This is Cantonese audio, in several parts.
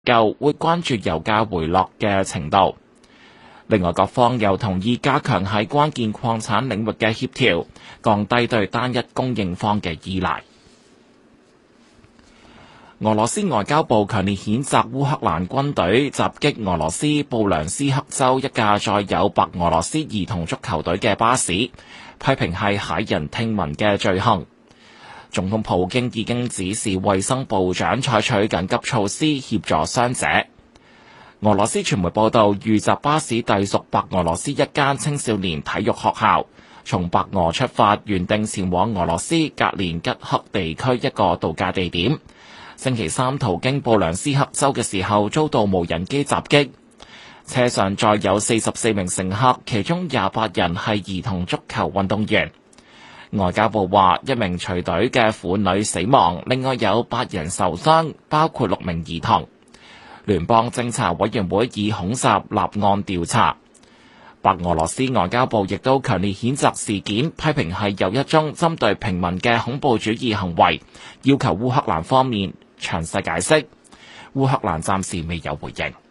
究會關注油價回落嘅程度。另外，各方又同意加強喺關鍵礦產領域嘅協調，降低對單一供應方嘅依賴。俄羅斯外交部強烈譴責烏克蘭軍隊襲擊俄羅斯布良斯克州一架載有白俄羅斯兒童足球隊嘅巴士，批評係駭人聽聞嘅罪行。總統普京已經指示衛生部長採取緊急措施協助傷者。俄羅斯傳媒報道，遇襲巴士隸屬白俄羅斯一間青少年體育學校，從白俄出發，原定前往俄羅斯格連吉克地區一個度假地點。星期三途經布良斯克州嘅時候，遭到無人機襲擊。車上載有44名乘客，其中28人係兒童足球運動員。外交部話，一名隨隊嘅婦女死亡，另外有8人受傷，包括6名兒童。聯邦偵查委員會以恐襲立案調查。白俄羅斯外交部亦都強烈譴責事件，批評係又一宗針對平民嘅恐怖主義行為，要求烏克蘭方面詳細解釋。烏克蘭暫時未有回應。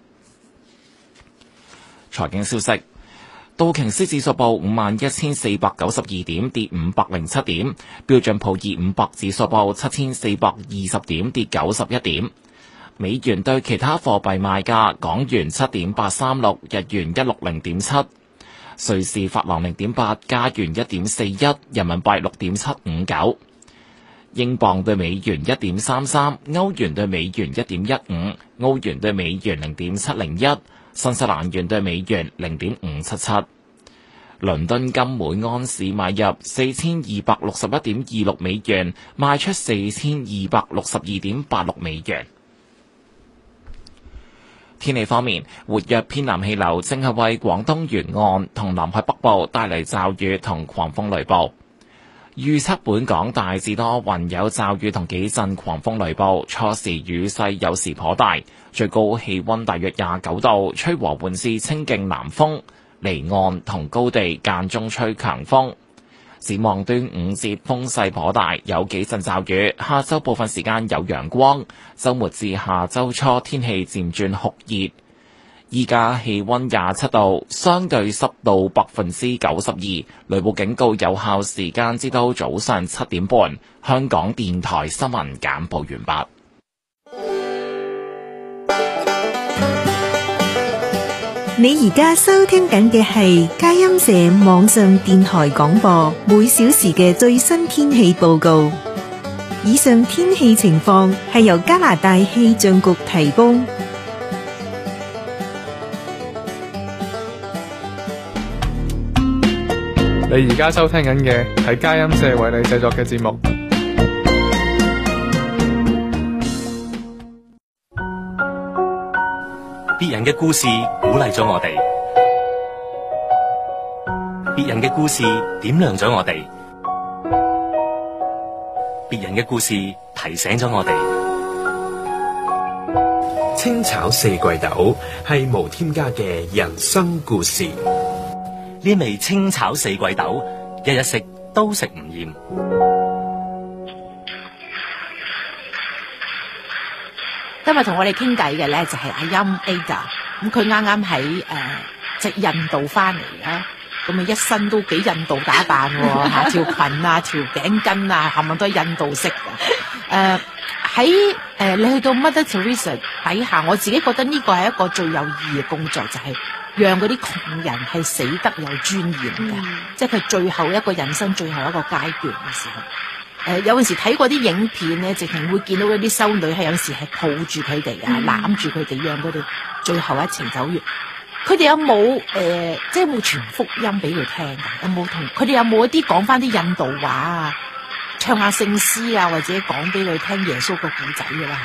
財經消息，道瓊斯指數報51,492點，跌507點；標準普爾500指數報7,420點，跌91點。美元對其他貨幣賣價：港元7.836，日元160.7，瑞士法郎0.8，加元1.41，人民幣6.759，英鎊對美元1.33，歐元對美元1.15，澳元對美元0.701，新西蘭元對美元0.577。倫敦金每盎司買入4261.26美元，賣出4262.86美元。天氣方面，活躍偏南氣流正係為廣東沿岸同南海北部帶嚟驟雨同狂風雷暴。預測本港大致多雲，有驟雨同幾陣狂風雷暴，初時雨勢有時頗大，最高氣溫大約29度，吹和緩至清勁南風，離岸同高地間中吹強風。展望端午節風勢頗大，有幾陣驟雨，下周部分時間有陽光，周末至下周初天氣漸轉酷熱。依家氣溫27度，相對濕度92%，雷暴警告有效時間至到早上7點半。香港電台新聞簡報完畢。 你而家收聽緊嘅係佳音社網上電台廣播，每小時嘅最新天氣報告。以上天氣情況係由加拿大氣象局提供。 你而家收聽緊嘅係佳音社為你製作嘅節目。 別人嘅故事鼓勵咗我哋，別人嘅故事點亮咗我哋，別人嘅故事提醒咗我哋。 清炒四季豆係無添加嘅人生故事。 呢味清炒四季豆，日日食都食唔厭。 今日同我哋傾偈嘅咧就係阿音 Ada， 咁佢啱啱喺即係印度翻嚟啦，咁啊一身都幾印度打扮喎嚇，條裙啊、條頸巾啊，冚唪唥都係印度式嘅。喺你去到 Mother Teresa 底下，我自己覺得呢個係一個最有意義嘅工作，就係讓嗰啲窮人係死得有尊嚴嘅，即係佢最後一個人生最後一個階段嘅時候。有陣時睇過啲影片咧，直情會見到嗰啲修女係有陣時係抱住佢哋啊，攬住佢哋，讓佢哋最後一程走完。佢哋有冇即係有冇傳福音俾佢聽㗎？有冇同佢哋有冇一啲講翻啲印度話啊，唱下聖詩啊，或者講俾佢聽耶穌個故仔㗎啦？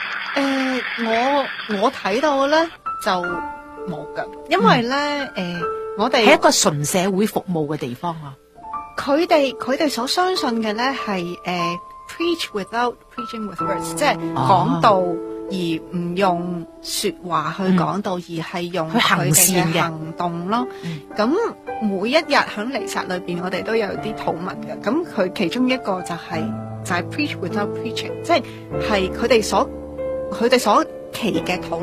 我睇到咧就冇㗎，因為咧我哋係一個純社會服務嘅地方啊。 佢哋所相信嘅咧係preach without preaching with words，即係講道而唔用說話去講道，而係用佢哋嘅行動咯。咁每一日喺彌撒裏邊，我哋都有啲禱文嘅。咁佢其中一個就係 preach without preaching，即係佢哋所期嘅討